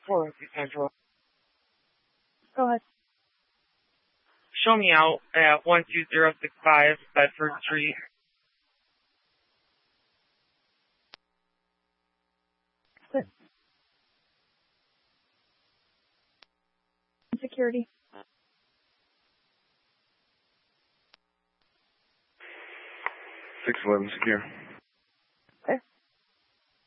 402 Central. Go ahead. Show me out at 12065 Bedford Street. Good. Security. 611 secure.